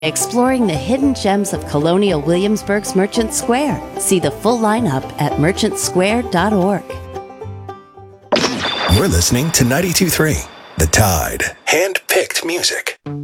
Exploring the hidden gems of Colonial Williamsburg's Merchant Square. See the full lineup at merchantsquare.org. You're listening to 92.3 The Tide. Hand-picked music.